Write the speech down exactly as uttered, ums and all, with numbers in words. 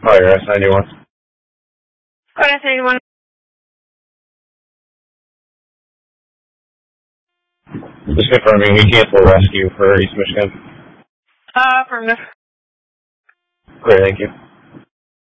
Oh, you're S ninety-one. Oh, S ninety-one. Just confirming, we cancel rescue for East Michigan. Uh, from the... Great, thank you.